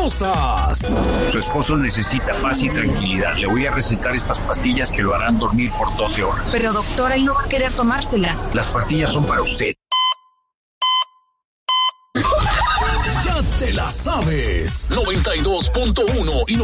mañosas. Su esposo necesita paz y tranquilidad. Le voy a recetar estas pastillas que lo harán dormir por 12 horas. Pero doctora, él no va a querer tomárselas. Las pastillas son para usted. Ya te la sabes. 92.1 y